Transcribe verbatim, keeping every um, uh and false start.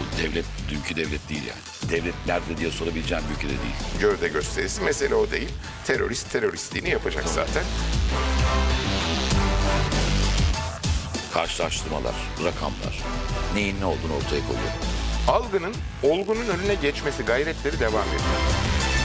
Bu devlet dünkü devlet değil yani. Devlet nerede diye sorabileceğim bir ülkede değil. Gövde gösterisi, mesele o değil. Terörist teröristliğini yapacak zaten. Karşılaştırmalar, rakamlar, neyin ne olduğunu ortaya koyuyor. Algının olgunun önüne geçmesi gayretleri devam ediyor.